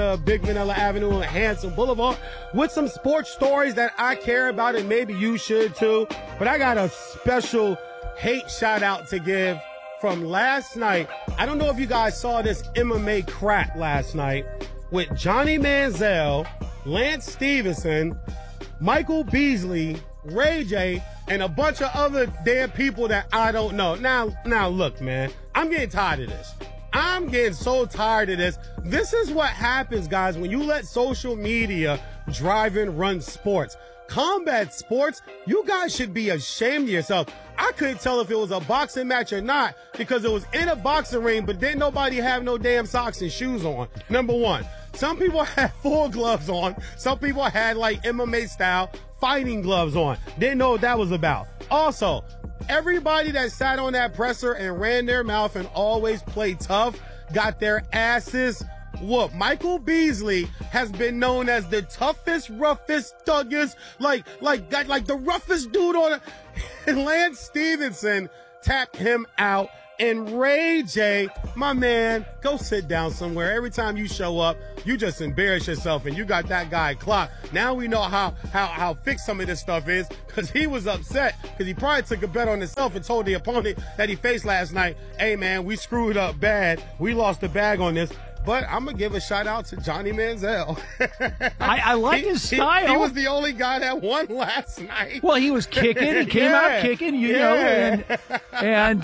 of Big Vanilla Avenue and Hanson Boulevard with some sports stories that I care about, and maybe you should too. But I got a special hate shout out to give from last night. I don't know if you guys saw this MMA crap last night with Johnny Manziel, Lance Stevenson, Michael Beasley, Ray J, and a bunch of other damn people that I don't know. Now look, man, I'm getting tired of this. I'm getting so tired of this. This is what happens, guys, when you let social media drive and run sports. Combat sports, you guys should be ashamed of yourself. I couldn't tell if it was a boxing match or not because it was in a boxing ring, but didn't nobody have no damn socks and shoes on. Number one. Some people had full gloves on. Some people had like MMA style fighting gloves on. Didn't know what that was about. Also, everybody that sat on that presser and ran their mouth and always played tough got their asses whooped. Michael Beasley has been known as the toughest, roughest, thuggest, like the roughest dude on it. And Lance Stevenson tapped him out. And Ray J, my man, go sit down somewhere. Every time you show up, you just embarrass yourself, and you got that guy clocked. Now we know how fixed some of this stuff is, because he was upset because he probably took a bet on himself and told the opponent that he faced last night, hey, man, we screwed up bad. We lost the bag on this. But I'm going to give a shout out to Johnny Manziel. I like his style. He was the only guy that won last night. Well, he was kicking. He came out kicking, you know. And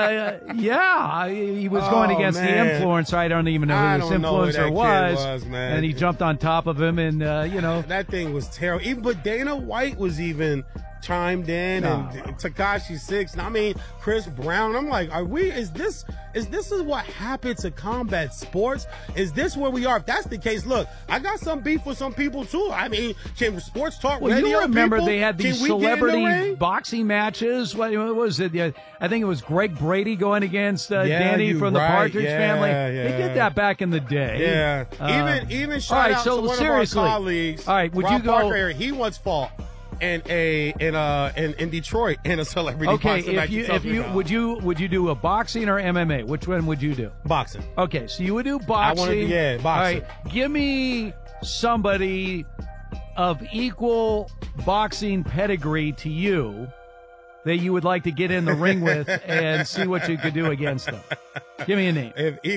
he was going against the influencer. I don't even know who this influencer was. Man. And he jumped on top of him and, That thing was terrible. But Dana White was even chimed in, and Tekashi 6. I mean, Chris Brown. I'm like, is this what happened to combat sports? Is this where we are? If that's the case, look, I got some beef with some people too. I mean, can sports talk radio you remember people, they had these celebrity boxing matches. What was it? I think it was Greg Brady going against Danny from the Partridge Family. They did that back in the day. Yeah. Even shout out to one of our colleagues. All right, would Rob you go? Parker, he once fought in Detroit in a celebrity boxing match. Would you do a boxing or MMA? Which one would you do? Boxing. Okay, so you would do boxing. Boxing. All right, give me somebody of equal boxing pedigree to you that you would like to get in the ring with and see what you could do against them. Give me a name.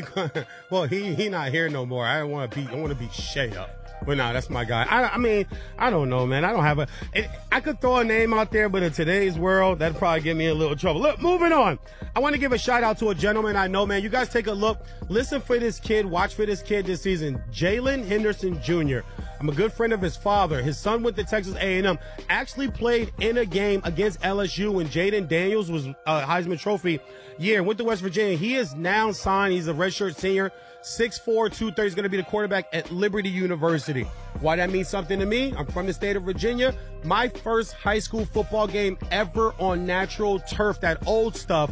He not here no more. I want to beat Shay up. But no, that's my guy. I mean, I don't know, man. I don't have I could throw a name out there, but in today's world, that'd probably get me in a little trouble. Look, moving on. I want to give a shout out to a gentleman I know, man. You guys take a look. Listen for this kid. Watch for this kid this season. Jalen Henderson Jr. I'm a good friend of his father. His son went to Texas A&M. Actually played in a game against LSU when Jaden Daniels was Heisman Trophy year. Went to West Virginia. He is now signed. He's a redshirt senior. 6'4", 230. He's going to be the quarterback at Liberty University. Why that means something to me? I'm from the state of Virginia. My first high school football game ever on natural turf, that old stuff,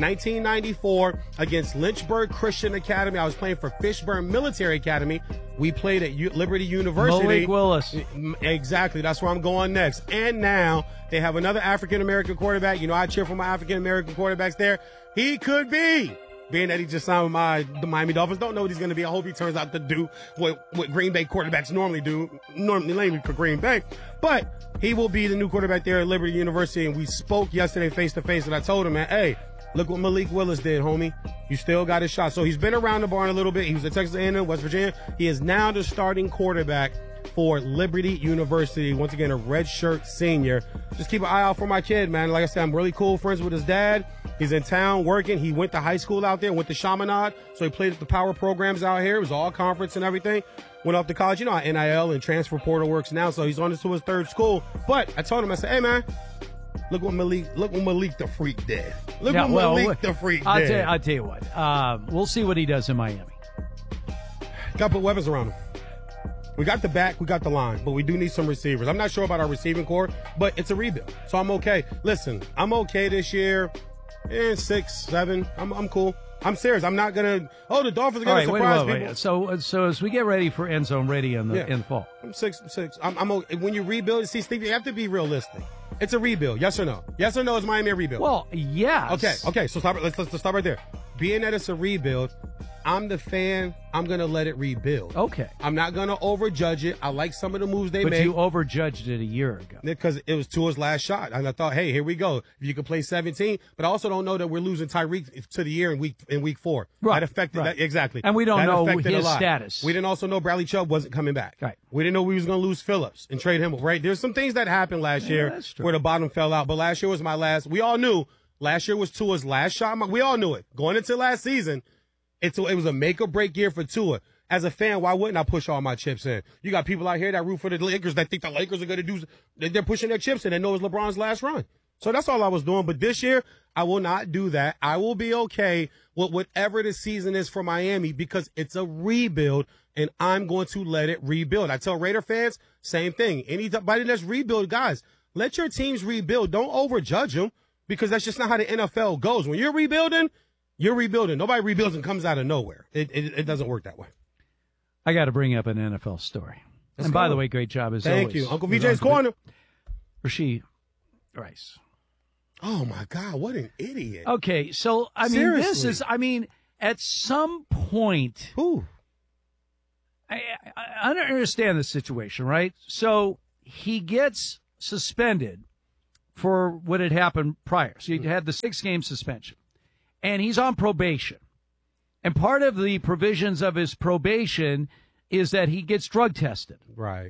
1994 against Lynchburg Christian Academy. I was playing for Fishburne Military Academy. We played at Liberty University. Malik Willis. Exactly. That's where I'm going next. And now they have another African-American quarterback. You know, I cheer for my African-American quarterbacks there. He could be. Being that he just signed with the Miami Dolphins, don't know what he's going to be. I hope he turns out to do what Green Bay quarterbacks normally do, mainly for Green Bay. But he will be the new quarterback there at Liberty University, and we spoke yesterday face-to-face, and I told him, man, hey, look what Malik Willis did, homie. You still got his shot. So he's been around the barn a little bit. He was at Texas A&M, West Virginia. He is now the starting quarterback for Liberty University. Once again, a redshirt senior. Just keep an eye out for my kid, man. Like I said, I'm really cool friends with his dad. He's in town working. He went to high school out there, went to Chaminade, so he played at the power programs out here. It was all conference and everything. Went off to college. You know how NIL and transfer portal works now, so he's on to his third school. But I told him, I said, hey, man, look what Malik the Freak did. Malik the Freak did. I'll tell you what. We'll see what he does in Miami. Got to put weapons around him. We got the back, we got the line, but we do need some receivers. I'm not sure about our receiving core, but it's a rebuild, so I'm okay. Listen, I'm okay this year. 6, 7. I'm cool. I'm serious. I'm not gonna. Oh, the Dolphins are gonna surprise people. Wait. So as we get ready for End Zone Ready in the fall, I'm 6. I'm okay. When you rebuild, see, Steve, you have to be realistic. It's a rebuild. Yes or no? Yes or no? Is Miami a rebuild? Well, yes. Okay. So stop. Let's stop right there. being that it's a rebuild, I'm the fan. I'm going to let it rebuild. Okay. I'm not going to overjudge it. I like some of the moves they made. But you overjudged it a year ago. Because it was Tua's last shot. And I thought, hey, here we go. If you could play 17. But I also don't know that we're losing Tyreek to the year in week 4. Right. That affected that. Exactly. And we don't know affected his status. We didn't also know Bradley Chubb wasn't coming back. Right. We didn't know we was going to lose Phillips and trade him. Right. There's some things that happened last year where the bottom fell out. But last year was my last. We all knew last year was Tua's last shot. We all knew it. Going into last season, it was a make-or-break year for Tua. As a fan, why wouldn't I push all my chips in? You got people out here that root for the Lakers that think the Lakers are going to do – they're pushing their chips in and know it's LeBron's last run. So that's all I was doing. But this year, I will not do that. I will be okay with whatever the season is for Miami because it's a rebuild, and I'm going to let it rebuild. I tell Raider fans, same thing. Anybody that's rebuild, guys, let your teams rebuild. Don't overjudge them because that's just not how the NFL goes. When you're rebuilding – you're rebuilding. Nobody rebuilds and comes out of nowhere. It doesn't work that way. I got to bring up an NFL story. And by the way, great job as always. Thank you. Uncle VJ's Corner. Rasheed Rice. Oh, my God. What an idiot. Okay. So, I mean, at some point, I understand the situation, right? So he gets suspended for what had happened prior. So he had the 6-game suspension. And he's on probation. And part of the provisions of his probation is that he gets drug tested. Right.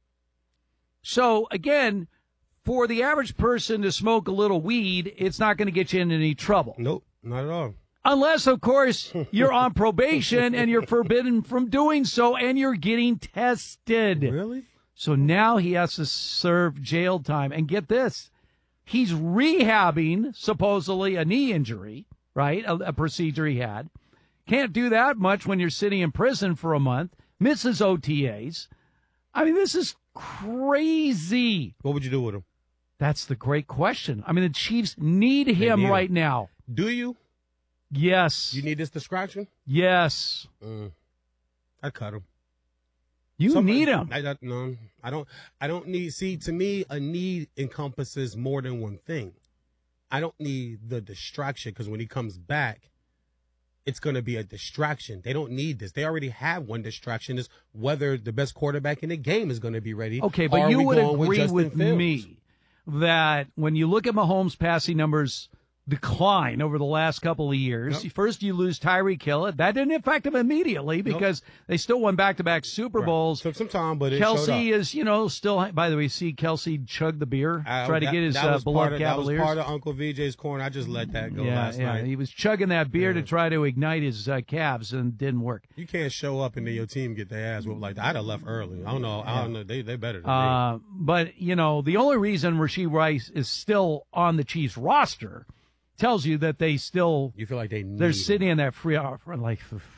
So, again, for the average person to smoke a little weed, it's not going to get you into any trouble. Nope, not at all. Unless, of course, you're on probation and you're forbidden from doing so and you're getting tested. Really? So now he has to serve jail time. And get this, he's rehabbing, supposedly, a knee injury. Right? A procedure he had. Can't do that much when you're sitting in prison for a month. Misses OTAs. I mean, this is crazy. What would you do with him? That's the great question. I mean, the Chiefs need him right now. Do you? Yes. You need this distraction? Yes. I'd cut him. You need him. No, I don't need. See, to me, a need encompasses more than one thing. I don't need the distraction because when he comes back, it's going to be a distraction. They don't need this. They already have one distraction is whether the best quarterback in the game is going to be ready. Okay, but you would agree with me that when you look at Mahomes' passing numbers decline over the last couple of years. Yep. First, you lose Tyreek Hill. That didn't affect him immediately because they still won back-to-back Super Bowls. Took some time, but it Kelsey showed up. is, still, by the way, see Kelsey chug the beer, try to get his beloved Cavaliers. That was part of Uncle VJ's corner. I just let that go last night. He was chugging that beer to try to ignite his Cavs and didn't work. You can't show up and then your team get their ass whooped like that. I'd have left early. I don't know. They better than me. But, the only reason Rasheed Rice is still on the Chiefs roster tells you that they still, you feel like they're sitting in that free offer like.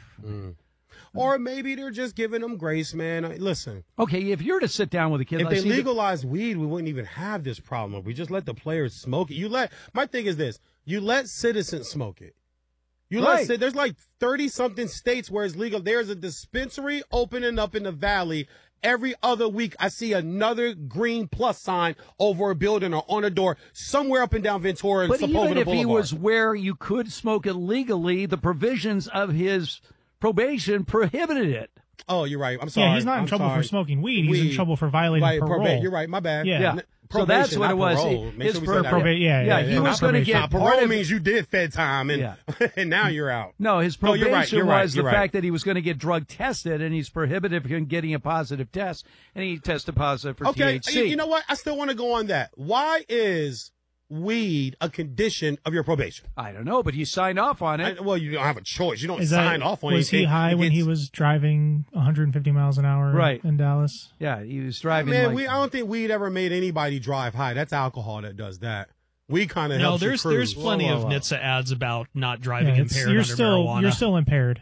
Or maybe they're just giving them grace, man. Listen. Okay, if you're to sit down with a kid, if they legalized weed, we wouldn't even have this problem. We just let the players smoke it. My thing is this: you let citizens smoke it. There's like 30-something states where it's legal. There's a dispensary opening up in the Valley. Every other week, I see another green plus sign over a building or on a door somewhere up and down Ventura. But even if he was where you could smoke it legally, the provisions of his probation prohibited it. Oh, you're right. I'm sorry. Yeah, he's not in trouble for smoking weed. He's in trouble for violating parole. You're right. My bad. Yeah. So that's what it was. His probation. He was going to get parole means you did fed time and and now you're out. No, his probation was the fact that he was going to get drug tested and he's prohibited from getting a positive test, and he tested positive for THC. You know what? I still want to go on that. Why is weed a condition of your probation? I don't know, but you signed off on it. You don't have a choice. You don't sign off on it. Was he high when he was driving 150 miles an hour in Dallas? Yeah, he was driving. Man, I don't think weed ever made anybody drive high. That's alcohol that does that. We kind of helps you cruise. There's plenty of NHTSA ads about not driving impaired under marijuana. You're still impaired.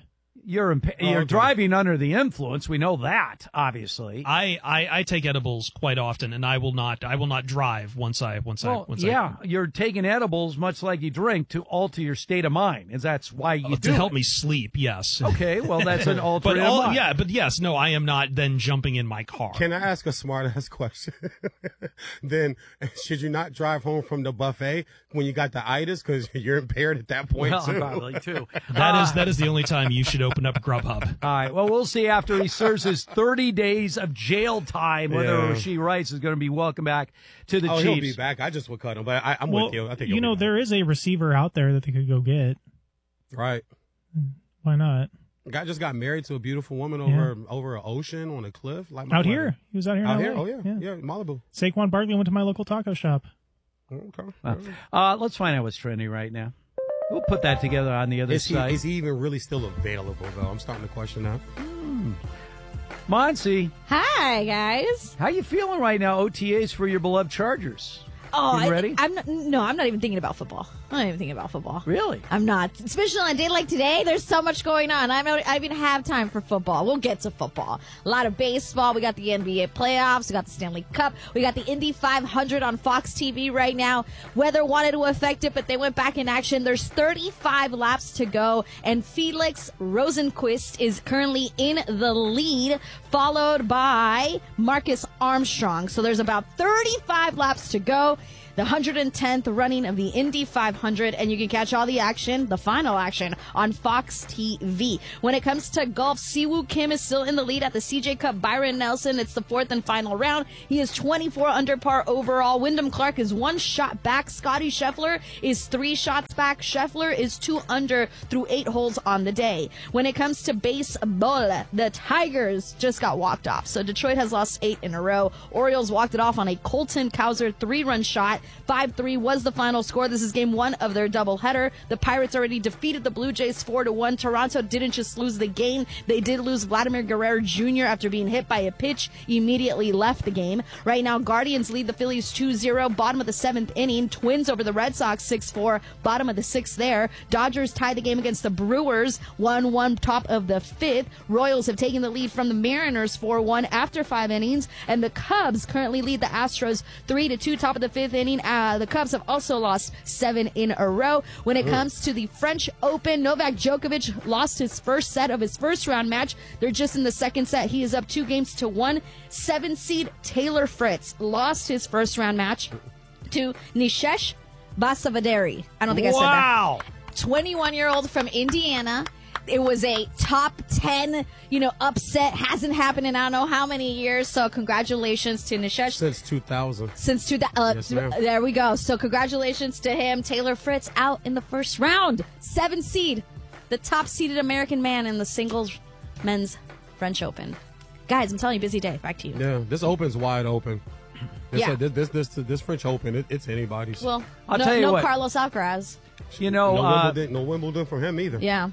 You're driving under the influence. We know that, obviously. I take edibles quite often, and I will not drive once you're taking edibles much like you drink to alter your state of mind, and that's why you do to help me sleep. Yes. Okay. Well, that's an alternative. But yes, no, I am not then jumping in my car. Can I ask a smart-ass question? Then should you not drive home from the buffet when you got the itis because you're impaired at that point too? Probably too. That is the only time you should open up Grubhub. All right. Well, we'll see after he serves his 30 days of jail time whether Rasheed Rice is going to be welcome back to the Chiefs. He'll be back. I just would cut him, but I'm with you. I think there is a receiver out there that they could go get. Right. Why not? Guy just got married to a beautiful woman over an ocean on a cliff. Like out here. He was out here. Out here? Oh, yeah, Malibu. Saquon Barkley went to my local taco shop. Okay. Let's find out what's trending right now. We'll put that together on the other side. Is he even really still available, though? I'm starting to question that. Monsi. Hi, guys. How you feeling right now, OTAs for your beloved Chargers? Oh, you ready? I'm not even thinking about football. I'm not even thinking about football. Really? I'm not. Especially on a day like today, there's so much going on. I don't even have time for football. We'll get to football. A lot of baseball. We got the NBA playoffs. We got the Stanley Cup. We got the Indy 500 on Fox TV right now. Weather wanted to affect it, but they went back in action. There's 35 laps to go, and Felix Rosenqvist is currently in the lead, followed by Marcus Armstrong. So there's about 35 laps to go. The 110th running of the Indy 500, and you can catch all the action, the final action, on Fox TV. When it comes to golf, Siwoo Kim is still in the lead at the CJ Cup. Byron Nelson, it's the fourth and final round. He is 24 under par overall. Wyndham Clark is 1 shot back. Scotty Scheffler is 3 shots back. Scheffler is 2 under through 8 holes on the day. When it comes to baseball, the Tigers just got walked off. So Detroit has lost 8 in a row. Orioles walked it off on a Colton Cowser 3-run shot. 5-3 was the final score. This is game 1 of their doubleheader. The Pirates already defeated the Blue Jays 4-1. Toronto didn't just lose the game. They did lose Vladimir Guerrero Jr. after being hit by a pitch. Immediately left the game. Right now, Guardians lead the Phillies 2-0. Bottom of the 7th inning. Twins over the Red Sox 6-4. Bottom of the 6th there. Dodgers tied the game against the Brewers 1-1 top of the 5th. Royals have taken the lead from the Mariners 4-1 after 5 innings. And the Cubs currently lead the Astros 3-2 top of the 5th inning. The Cubs have also lost 7 in a row. When it comes to the French Open, Novak Djokovic lost his first set of his first round match. They're just in the second set. He is up 2-1. 7-seed Taylor Fritz lost his first round match to Nishesh Basavaderi. I don't think I said that. Wow. 21-year-old from Indiana. It was a top 10, upset. Hasn't happened in I don't know how many years. So congratulations to Nishesh. Since 2000. Since 2000. Yes, ma'am. There we go. So congratulations to him. Taylor Fritz out in the first round. 7 seed. The top seeded American man in the singles men's French Open. Guys, I'm telling you, busy day. Back to you. Yeah, this Open's wide open. Yeah. This French Open, it's anybody's. Well, I'll tell you what. Carlos Alcaraz. No Wimbledon for him either. Yeah.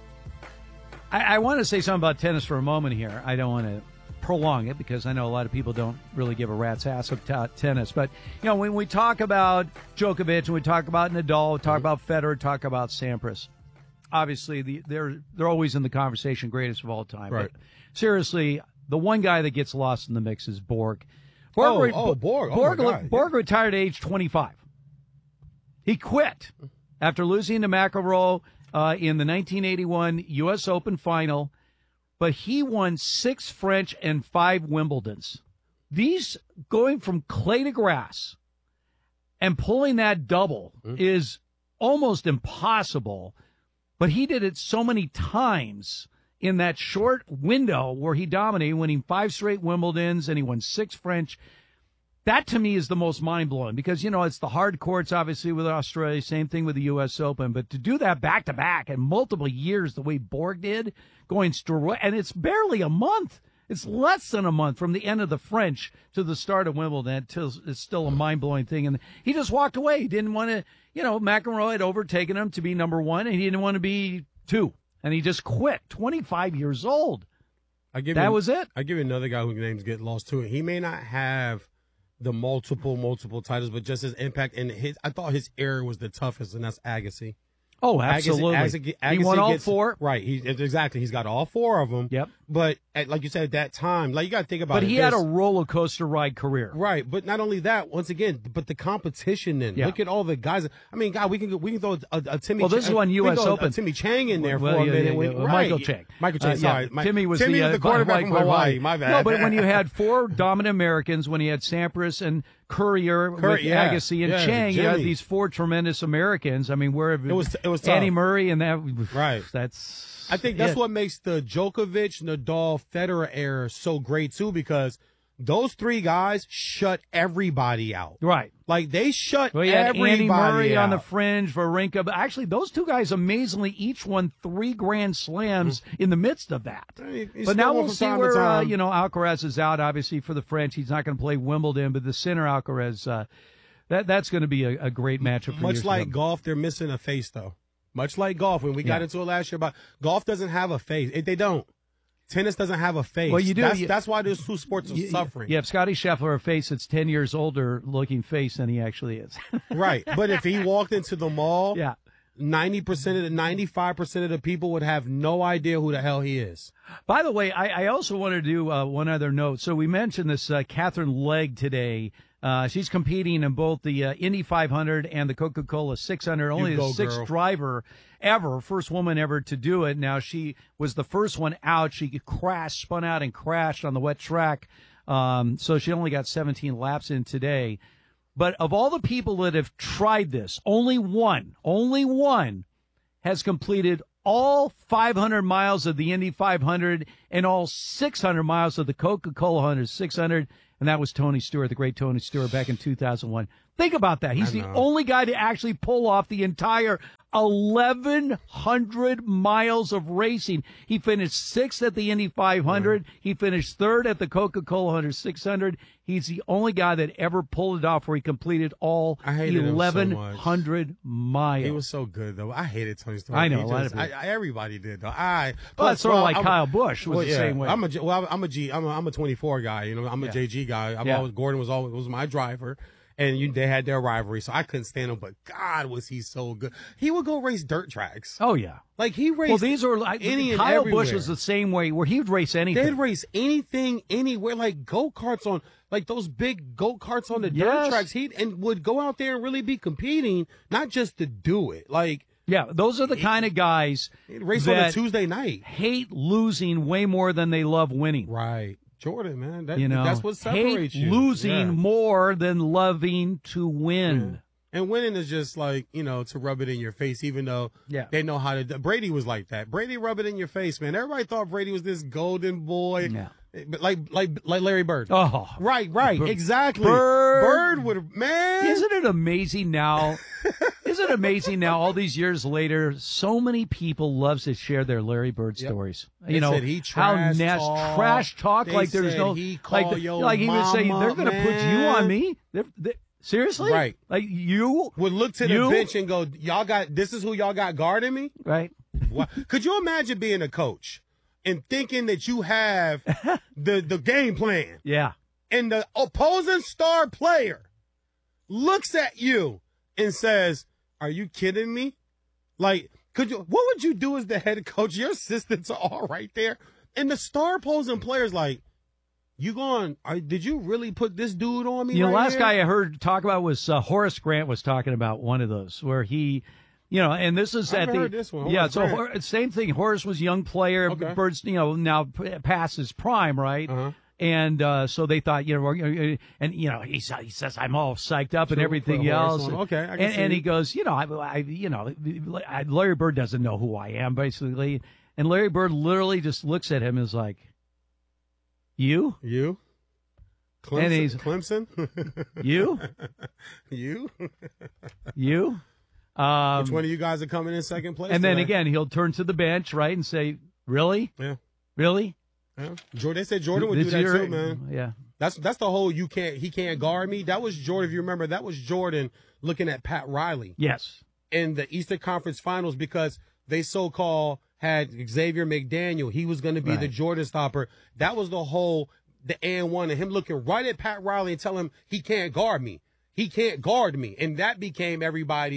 I want to say something about tennis for a moment here. I don't want to prolong it because I know a lot of people don't really give a rat's ass about tennis. But, when we talk about Djokovic and we talk about Nadal, talk about Federer, talk about Sampras, obviously they're always in the conversation, greatest of all time. Right. But seriously, the one guy that gets lost in the mix is Borg. Borg. Borg retired at age 25. He quit after losing to McEnroe in the 1981 U.S. Open final, but he won 6 French and 5 Wimbledons. These, going from clay to grass and pulling that double is almost impossible, but he did it so many times in that short window where he dominated, winning 5 straight Wimbledons, and he won 6 French. That, to me, is the most mind-blowing because, it's the hard courts, obviously, with Australia, same thing with the U.S. Open, but to do that back-to-back in multiple years the way Borg did, going straight, and it's barely a month. It's less than a month from the end of the French to the start of Wimbledon. It's still a mind-blowing thing, and he just walked away. He didn't want to, McEnroe had overtaken him to be number 1, and he didn't want to be 2, and he just quit, 25 years old. That was it. I give you another guy whose names get lost, too. He may not have the multiple titles, but just his impact and I thought his era was the toughest, and that's Agassi. Oh, absolutely. He won all 4. Right. Exactly. He's got all 4 of them. Yep. But like you said, at that time, like you got to think about it. But he had a roller coaster ride career. Right. But not only that, once again, but the competition then. Yeah. Look at all the guys. I mean, God, we can throw a Timmy. Well, this is one U.S. Open. A Timmy Chang in there for a minute. Michael Chang. Michael Chang, sorry. Timmy was the quarterback from Hawaii. My bad. No, but when you had 4 dominant Americans, when you had Sampras and Courier with Agassi and Chang, you had these 4 tremendous Americans. I mean, where it was tough. Andy Murray and that. Right. I think that's what makes the Djokovic, Nadal, Federer era so great too, because those 3 guys shut everybody out. Right. Like they shut you had everybody Andy Murray out. on the fringe, Wawrinka. But actually, those 2 guys amazingly each won 3 Grand Slams in the midst of that. But now we'll see where Alcaraz is out. Obviously, for the French, he's not going to play Wimbledon, but the center Alcaraz, that's going to be a great matchup. Much like golf, they're missing a face though. Much like golf, when we got into it last year, about golf doesn't have a face. They don't. Tennis doesn't have a face. Well, you do. That's why those 2 sports are suffering. Yeah, Scotty Scheffler a face that's 10 years older looking face than he actually is. Right. But if he walked into the mall, 90% of the 95% of the people would have no idea who the hell he is. By the way, I also want to do one other note. So we mentioned this Catherine Legg today. She's competing in both the Indy 500 and the Coca-Cola 600. Only the 6th driver ever, first woman ever to do it. Now, she was the first one out. She spun out and crashed on the wet track. So she only got 17 laps in today. But of all the people that have tried this, only one has completed all 500 miles of the Indy 500 and all 600 miles of the Coca-Cola 600. And that was Tony Stewart, the great Tony Stewart, back in 2001. Think about that. He's the only guy to actually pull off the entire 1,100 miles of racing. He finished 6th at the Indy 500. He finished 3rd at the Coca-Cola 600. He's the only guy that ever pulled it off where he completed all 1,100 miles. He was so good, though. I hated Tony Stewart. I know. Everybody did, though. That's sort of like Kyle Busch was the same way. I'm a 24 guy. You know, I'm a JG guy. Gordon was my driver. And they had their rivalry, so I couldn't stand him. But God, was he so good? He would go race dirt tracks. Oh yeah, like he raced. Well, these are Kyle Busch was the same way, where he would race anything. They'd race anything, anywhere, like go-karts on, like those big go-karts on the dirt tracks. And would go out there and really be competing, not just to do it. Like, yeah, those are the kind of guys race on a Tuesday night. Hate losing way more than they love winning. Right. Jordan, man, that's what separates you. Losing more than loving to win. Yeah. And winning is just like, to rub it in your face, even though they know how to. Brady was like that. Brady rub it in your face, man. Everybody thought Brady was this golden boy. Yeah. But like Larry Bird. Oh. Right, exactly. Bird would, man. Isn't it amazing now? All these years later, so many people love to share their Larry Bird stories. They said he trash talk they like there's no he like he would say they're going to put you on me. Seriously? Right. Like you would look to the bench and go, this is who y'all got guarding me? Right. Could you imagine being a coach and thinking that you have the game plan? Yeah. And the opposing star player looks at you and says, "Are you kidding me?" Like, what would you do as the head coach? Your assistants are all right there. And the star opposing player's like, did you really put this dude on me? The last guy I heard talk about was Horace Grant was talking about one of those where he, and this is heard this one. Same thing. Horace was a young player. Okay. Bird's, now past his prime, right? Uh-huh. And so they thought, he says I'm all psyched up and everything else. Okay, I can see and he goes, Larry Bird doesn't know who I am, basically. And Larry Bird literally just looks at him and is like, You? Clemson? And he's, Clemson? You? You? Which one of you guys are coming in second place? And then again, he'll turn to the bench, right, and say, Really? Yeah. Really? Yeah. They said Jordan would do that too, man. Yeah. That's the whole he can't guard me. That was Jordan, if you remember, that was Jordan looking at Pat Riley. Yes. In the Eastern Conference Finals, because they so-called had Xavier McDaniel. He was going to be the Jordan stopper. That was the and one, and him looking right at Pat Riley and telling him he can't guard me. He can't guard me. And that became everybody's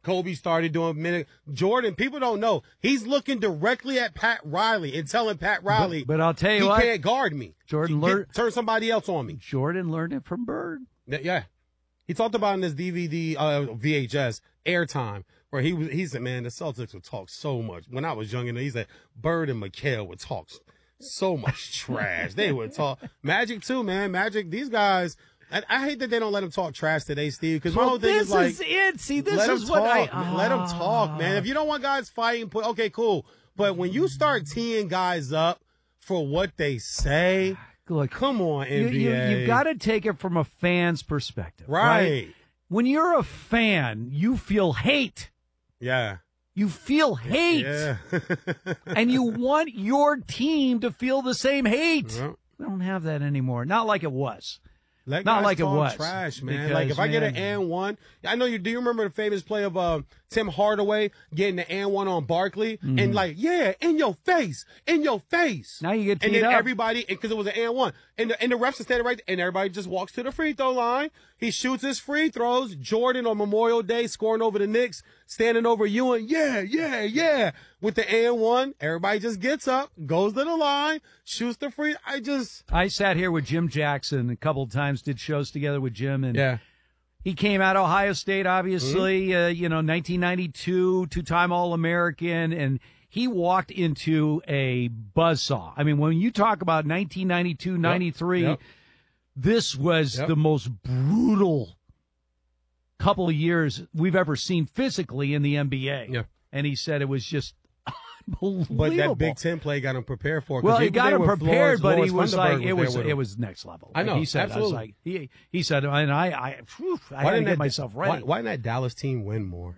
Kobe started doing Jordan, people don't know. He's looking directly at Pat Riley and telling Pat Riley, but I'll tell you he what, can't guard me. Turn somebody else on me. Jordan learned it from Bird. Yeah. He talked about in this DVD, VHS, Airtime, where he said, man, the Celtics would talk so much. When I was younger, he said Bird and McHale would talk so much trash. They would talk. Magic, too, man. Magic, these guys, I hate that they don't let him talk trash today, Steve, because my whole thing is like, this is it. See, this let is him what talk. Let him talk, man. If you don't want guys fighting, okay, cool. But when you start teeing guys up for what they say, look, come on, NBA. You've got to take it from a fan's perspective. Right. When you're a fan, you feel hate. Yeah. You feel hate. Yeah. And you want your team to feel the same hate. Yep. We don't have that anymore. Not like it was. Not like it was. Trash, man. Because, like if I get an and one, I know you. Do you remember the famous play of Tim Hardaway getting the and one on Barkley and like, yeah, in your face. Now you get teed and then up. everybody, because it was an and one, and the refs are standing right there, and everybody just walks to the free throw line. He shoots his free throws. Jordan on Memorial Day scoring over the Knicks, standing over Ewing. Yeah. With the and one, everybody just gets up, goes to the line, shoots the free. I sat here with Jim Jackson a couple of times, did shows together with Jim, and yeah. He came out of Ohio State, obviously, 1992, two-time All-American, and he walked into a buzzsaw. I mean, when you talk about 1992, 93, this was the most brutal couple of years we've ever seen physically in the NBA. Yeah. And he said it was just unbelievable. But that Big Ten play got him prepared for it. Well, he got him prepared, but he was like, it was was next level. I know, he said, absolutely. I was like, he said, and I had to get myself ready. Why didn't that Dallas team win more?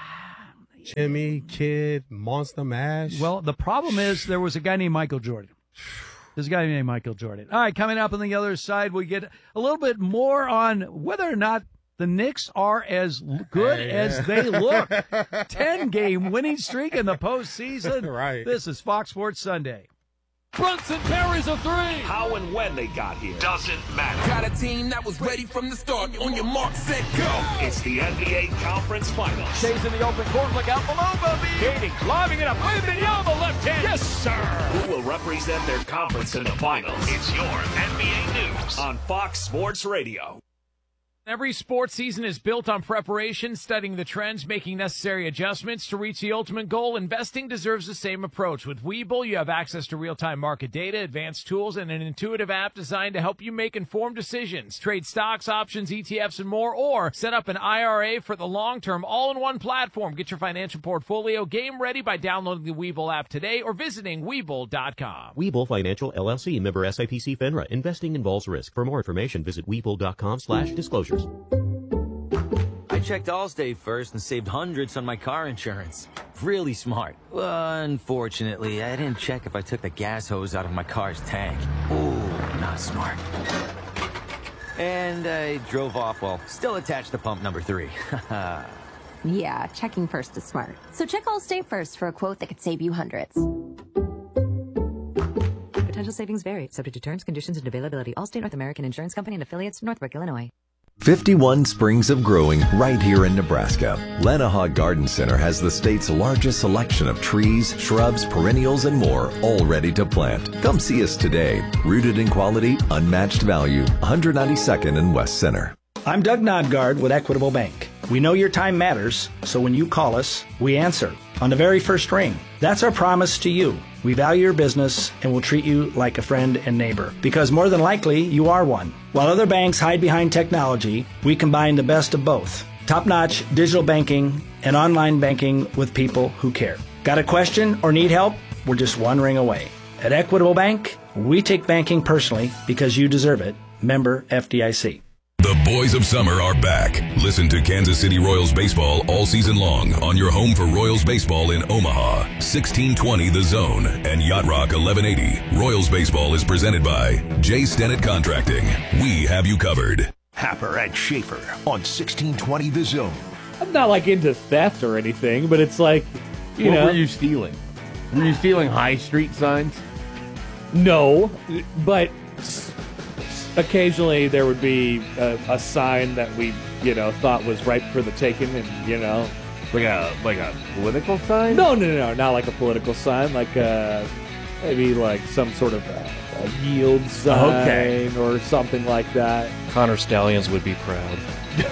Jimmy, Kid, Monster Mash. Well, the problem is there was a guy named Michael Jordan. There's a guy named Michael Jordan. All right, coming up on the other side, we get a little bit more on whether or not the Knicks are as good as they look. 10-game winning streak in the postseason. Right. This is Fox Sports Sunday. Brunson parries a three. How and when they got here doesn't matter. Got a team that was ready from the start. On your mark, set, go. It's the NBA Conference Finals. Shays in the open court. Look out below, Bobby. Gating, lobbing it up. With the elbow left hand. Yes, sir. Who will represent their conference in the finals? It's your NBA News on Fox Sports Radio. Every sports season is built on preparation, studying the trends, making necessary adjustments to reach the ultimate goal. Investing deserves the same approach. With Webull, you have access to real-time market data, advanced tools, and an intuitive app designed to help you make informed decisions. Trade stocks, options, ETFs, and more, or set up an IRA for the long-term all-in-one platform. Get your financial portfolio game ready by downloading the Webull app today or visiting Webull.com. Webull Financial, LLC, member SIPC FINRA. Investing involves risk. For more information, visit Webull.com/disclosures. I checked Allstate first and saved hundreds on my car insurance. Really smart. Unfortunately, I didn't check if I took the gas hose out of my car's tank. Ooh, not smart. And I drove off while still attached to pump number 3. Yeah, checking first is smart. So check Allstate first for a quote that could save you hundreds. Potential savings vary, subject to terms, conditions, and availability. Allstate North American Insurance Company and affiliates, Northbrook, Illinois. 51 springs of growing right here in Nebraska. Lenahaw Garden Center has the state's largest selection of trees, shrubs, perennials, and more, all ready to plant. Come see us today. Rooted in quality, unmatched value. 192nd and West Center. I'm Doug Nodgard with Equitable Bank. We know your time matters, so when you call us, we answer on the very first ring. That's our promise to you. We value your business and will treat you like a friend and neighbor, because more than likely, you are one. While other banks hide behind technology, we combine the best of both. Top-notch digital banking and online banking with people who care. Got a question or need help? We're just one ring away. At Equitable Bank, we take banking personally because you deserve it. Member FDIC. The boys of summer are back. Listen to Kansas City Royals baseball all season long on your home for Royals baseball in Omaha. 1620 The Zone and Yacht Rock 1180. Royals baseball is presented by J. Stennett Contracting. We have you covered. Happer and Schaefer on 1620 The Zone. I'm not like into theft or anything, but it's like, you know. What were you stealing? Were you stealing high street signs? No, but occasionally there would be a sign that we, thought was ripe for the taking, and, Like a political sign? No, not like a political sign. Like maybe like some sort of a yield sign or something like that. Connor Stallions would be proud.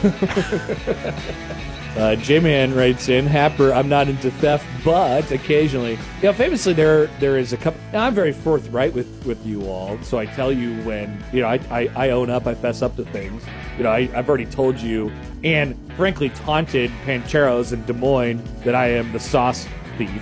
J-Man writes in, Happer, I'm not into theft, but occasionally. Famously, there is a couple. Now, I'm very forthright with you all, so I tell you when, I own up, I fess up to things. I've already told you, and frankly taunted Pancheros in Des Moines that I am the sauce thief.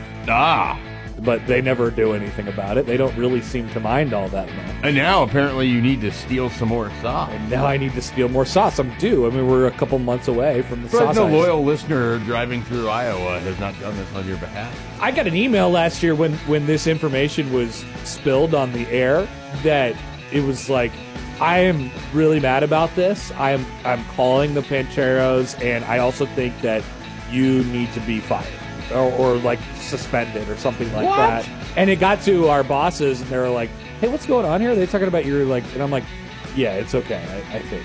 But they never do anything about it. They don't really seem to mind all that much. And now, apparently, you need to steal some more sauce. And now I need to steal more sauce. I'm due. I mean, we're a couple months away from the sauce. No loyal listener driving through Iowa has not done this on your behalf. I got an email last year when this information was spilled on the air that it was like, I am really mad about this. I'm calling the Pancheros, and I also think that you need to be fired. Or like suspended or something like that. And it got to our bosses, and they were like, hey, what's going on here? Are they talking about your, like, and I'm like, yeah, it's okay, I think.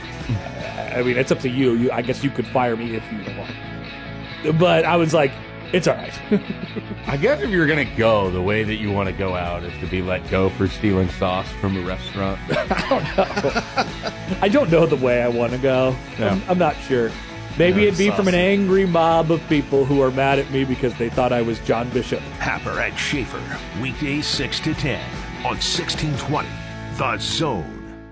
I mean, it's up to you. I guess you could fire me if you want. But I was like, it's all right. I guess if you're going to go, the way that you want to go out is to be let go for stealing sauce from a restaurant. I don't know. I don't know the way I want to go. Yeah. I'm not sure. Maybe it'd be from an angry mob of people who are mad at me because they thought I was John Bishop. Happer and Schaefer, weekdays 6 to 10 on 1620 The Zone.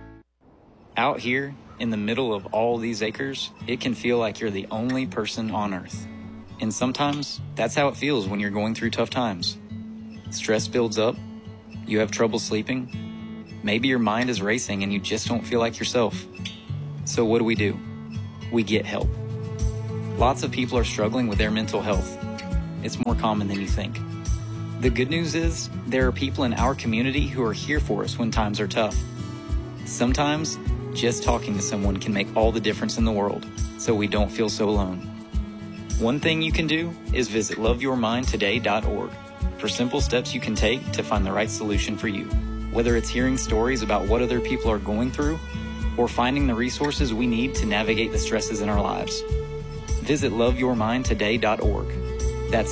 Out here, in the middle of all these acres, it can feel like you're the only person on Earth. And sometimes, that's how it feels when you're going through tough times. Stress builds up, you have trouble sleeping, maybe your mind is racing and you just don't feel like yourself. So what do? We get help. Lots of people are struggling with their mental health. It's more common than you think. The good news is, there are people in our community who are here for us when times are tough. Sometimes, just talking to someone can make all the difference in the world, so we don't feel so alone. One thing you can do is visit loveyourmindtoday.org for simple steps you can take to find the right solution for you. Whether it's hearing stories about what other people are going through, or finding the resources we need to navigate the stresses in our lives. Visit loveyourmindtoday.org. That's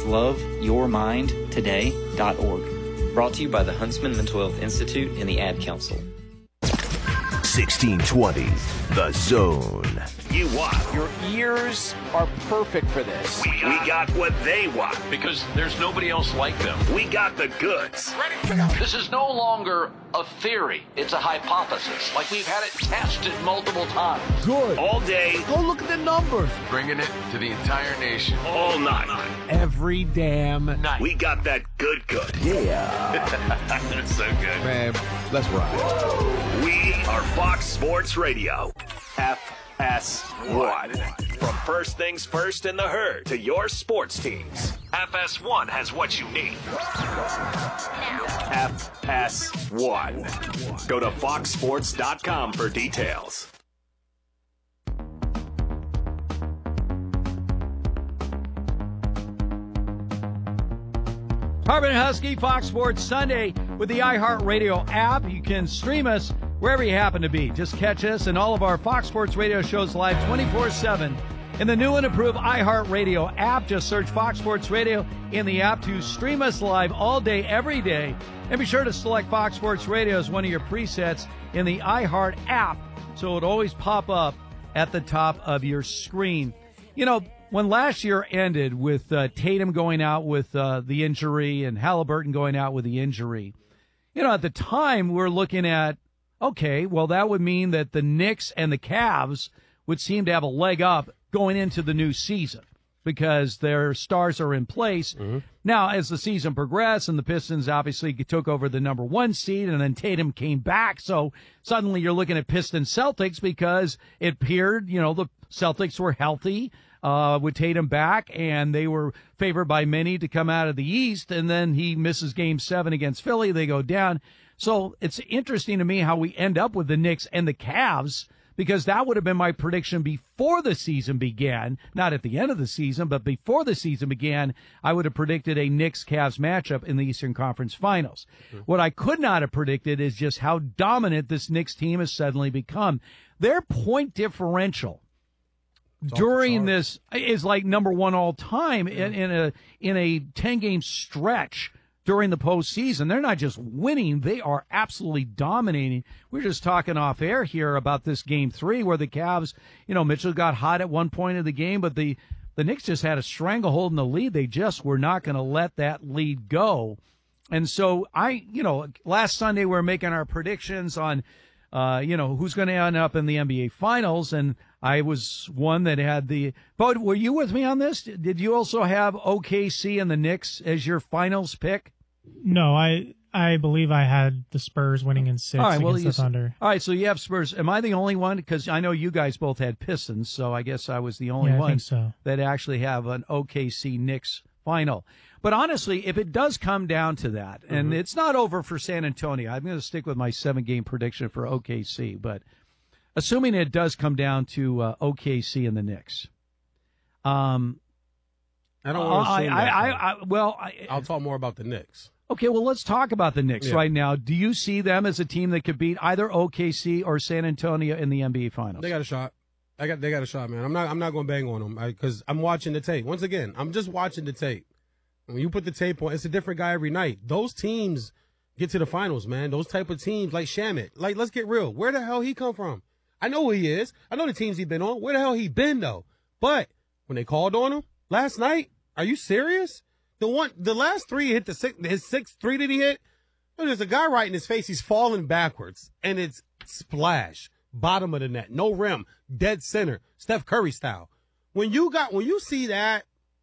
loveyourmindtoday.org. Brought to you by the Huntsman Mental Health Institute and the Ad Council. 1620 The Zone. You want. Your ears are perfect for this. We got what they want. Because there's nobody else like them. We got the goods. This is no longer a theory. It's a hypothesis. Like we've had it tested multiple times. Good. All day. Go look at the numbers. Bringing it to the entire nation. All night. Every damn night. We got that good. Yeah. That's so good. Man, let's ride. We are Fox Sports Radio. FS1. From first things first in the herd to your sports teams, FS1 has what you need. FS1. Go to foxsports.com for details. Harbin and Husky, Fox Sports Sunday with the iHeartRadio app. You can stream us wherever you happen to be. Just catch us and all of our Fox Sports Radio shows live 24/7 in the new and improved iHeartRadio app. Just search Fox Sports Radio in the app to stream us live all day, every day. And be sure to select Fox Sports Radio as one of your presets in the iHeart app, so it'll always pop up at the top of your screen. You know, when last year ended with Tatum going out with the injury and Halliburton going out with the injury, you know, at the time we're looking at, okay, well, that would mean that the Knicks and the Cavs would seem to have a leg up going into the new season because their stars are in place. Mm-hmm. Now, as the season progressed and the Pistons obviously took over the number 1 seed and then Tatum came back, so suddenly you're looking at Pistons Celtics because it appeared, you know, the Celtics were healthy with Tatum back, and they were favored by many to come out of the East, and then he misses Game 7 against Philly. They go down. So it's interesting to me how we end up with the Knicks and the Cavs, because that would have been my prediction before the season began, not at the end of the season, but before the season began. I would have predicted a Knicks-Cavs matchup in the Eastern Conference Finals. Mm-hmm. What I could not have predicted is just how dominant this Knicks team has suddenly become. Their point differential during this is like number one all time in a 10-game stretch during the postseason. They're not just winning, they are absolutely dominating. We're just talking off air here about this game 3 where the Cavs, Mitchell got hot at one point of the game, but the Knicks just had a stranglehold in the lead. They just were not going to let that lead go. And so last Sunday we were making our predictions on, who's going to end up in the NBA Finals, and I was one that had Bo, were you with me on this? Did you also have OKC and the Knicks as your finals pick? No, I believe I had the Spurs winning in 6 against the Thunder. All right, so you have Spurs. Am I the only one? Because I know you guys both had Pistons, so I guess I was the only one I think so. that actually have an OKC Knicks final. But honestly, if it does come down to that, and it's not over for San Antonio, I'm going to stick with my 7-game prediction for OKC, but assuming it does come down to OKC and the Knicks. I don't want to assume that. I'll talk more about the Knicks. Okay, well, let's talk about the Knicks right now. Do you see them as a team that could beat either OKC or San Antonio in the NBA Finals? They got a shot. They got a shot, man. I'm not going to bang on them because I'm watching the tape. Once again, I'm just watching the tape. When you put the tape on, it's a different guy every night. Those teams get to the finals, man. Those type of teams like Shamet. Like, let's get real. Where the hell he come from? I know who he is. I know the teams he been on. Where the hell he been though? But when they called on him last night, are you serious? The last 3 hit his 6th 3 that he hit. There's a guy right in his face. He's falling backwards, and it's splash, bottom of the net, no rim, dead center, Steph Curry style. When you see that's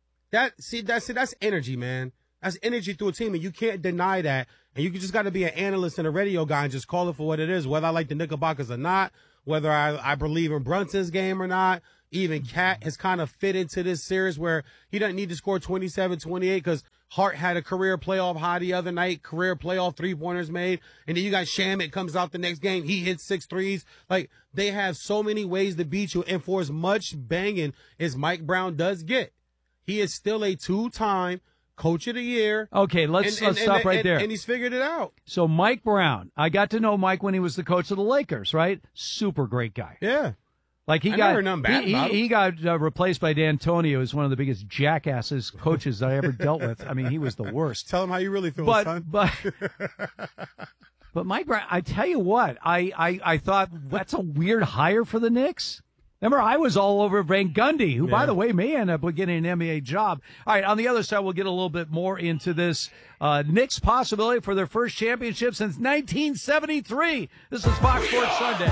energy, man. That's energy through a team, and you can't deny that. And you just got to be an analyst and a radio guy and just call it for what it is, whether I like the Knickerbockers or not, whether I believe in Brunson's game or not. Even Cat has kind of fit into this series where he doesn't need to score 27, 28 because Hart had a career playoff high the other night, career playoff 3-pointers made. And then you got Shamet comes out the next game. He hits 6 threes. Like, they have so many ways to beat you. And for as much banging as Mike Brown does get, he is still a 2-time Coach of the Year. Okay, let's stop right there. And he's figured it out. So Mike Brown, I got to know Mike when he was the coach of the Lakers, right? Super great guy. Yeah. Like he got replaced by D'Antonio as one of the biggest jackasses coaches I ever dealt with. I mean, he was the worst. Tell him how you really feel, son. But Mike Brown, I tell you what, I thought that's a weird hire for the Knicks. Remember, I was all over Van Gundy, who, by the way, may end up getting an NBA job. All right, on the other side, we'll get a little bit more into this Knicks possibility for their first championship since 1973. This is Fox Sports Sunday.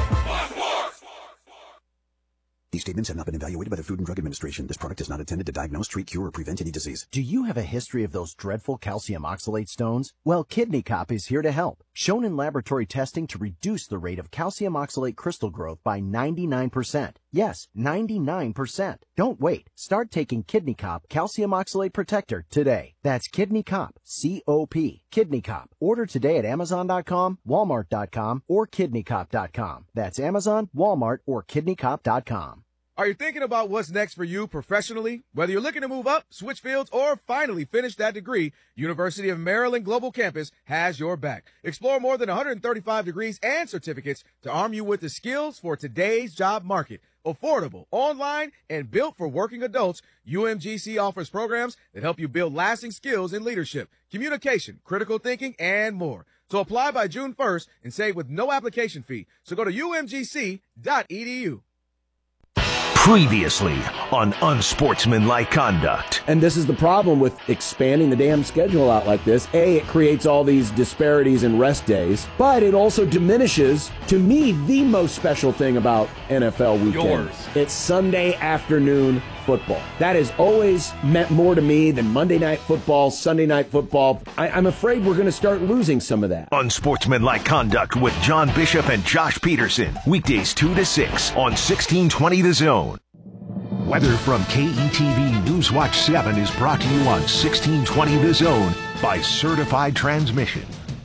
These statements have not been evaluated by the Food and Drug Administration. This product is not intended to diagnose, treat, cure, or prevent any disease. Do you have a history of those dreadful calcium oxalate stones? Well, Kidney Cop is here to help. Shown in laboratory testing to reduce the rate of calcium oxalate crystal growth by 99%. Yes, 99%. Don't wait. Start taking Kidney Cop Calcium Oxalate Protector today. That's Kidney Cop, C-O-P. Kidney Cop. Order today at Amazon.com, Walmart.com, or KidneyCop.com. That's Amazon, Walmart, or KidneyCop.com. Are you thinking about what's next for you professionally? Whether you're looking to move up, switch fields, or finally finish that degree, University of Maryland Global Campus has your back. Explore more than 135 degrees and certificates to arm you with the skills for today's job market. Affordable, online, and built for working adults, UMGC offers programs that help you build lasting skills in leadership, communication, critical thinking, and more. So apply by June 1st and save with no application fee. So go to umgc.edu. Previously on Unsportsmanlike Conduct. And this is the problem with expanding the damn schedule out like this. A, it creates all these disparities in rest days, but it also diminishes, to me, the most special thing about NFL weekend. Yours. It's Sunday afternoon football. That has always meant more to me than Monday night football, Sunday night football. I'm afraid we're going to start losing some of that. Unsportsmanlike Conduct with John Bishop and Josh Peterson. Weekdays 2 to 6 on 1620 The Zone. Weather from KETV Newswatch 7 is brought to you on 1620 The Zone by Certified Transmission.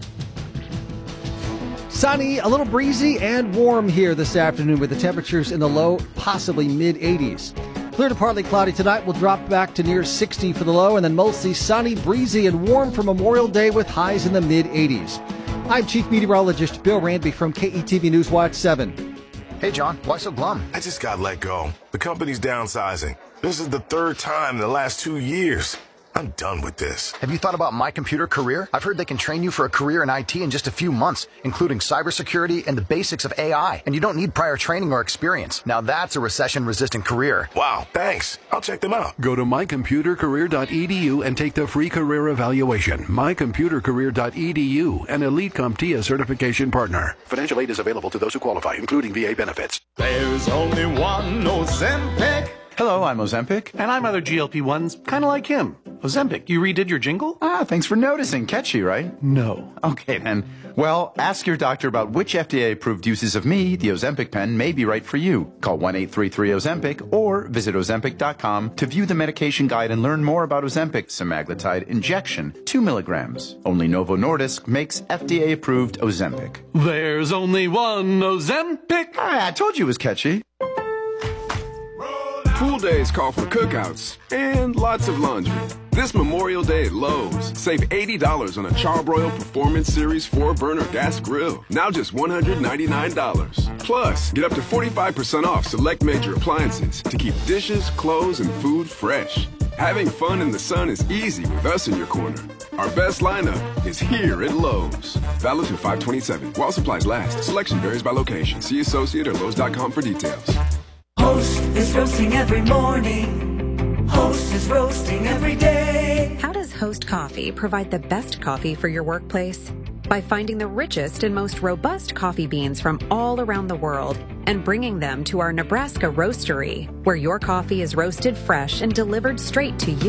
Sunny, a little breezy, and warm here this afternoon with the temperatures in the low, possibly mid-80s. Clear to partly cloudy tonight. We'll drop back to near 60 for the low, and then mostly sunny, breezy, and warm for Memorial Day with highs in the mid-80s. I'm Chief Meteorologist Bill Ranby from KETV Newswatch 7. Hey, John, why so glum? I just got let go. The company's downsizing. This is the third time in the last 2 years. I'm done with this. Have you thought about My Computer Career? I've heard they can train you for a career in IT in just a few months, including cybersecurity and the basics of AI. And you don't need prior training or experience. Now that's a recession-resistant career. Wow, thanks. I'll check them out. Go to mycomputercareer.edu and take the free career evaluation. Mycomputercareer.edu, an Elite CompTIA certification partner. Financial aid is available to those who qualify, including VA benefits. There's only one Ozempic. Hello, I'm Ozempic. And I'm other GLP-1s, kind of like him. Ozempic, you redid your jingle? Thanks for noticing. Catchy, right? No. Okay, then. Well, ask your doctor about which FDA-approved uses of me, the Ozempic pen, may be right for you. Call 1-833-OZEMPIC or visit Ozempic.com to view the medication guide and learn more about Ozempic semaglutide injection, 2 milligrams. Only Novo Nordisk makes FDA-approved Ozempic. There's only one Ozempic. I told you it was catchy. Pool days call for cookouts and lots of laundry. This Memorial Day at Lowe's, save $80 on a Charbroil Performance Series 4-burner gas grill. Now just $199. Plus, get up to 45% off select major appliances to keep dishes, clothes, and food fresh. Having fun in the sun is easy with us in your corner. Our best lineup is here at Lowe's. Valid through 5/27. While supplies last. Selection varies by location. See associate or Lowe's.com for details. Host is roasting every morning. Host is roasting every day. How does Host Coffee provide the best coffee for your workplace? By finding the richest and most robust coffee beans from all around the world and bringing them to our Nebraska roastery, where your coffee is roasted fresh and delivered straight to you.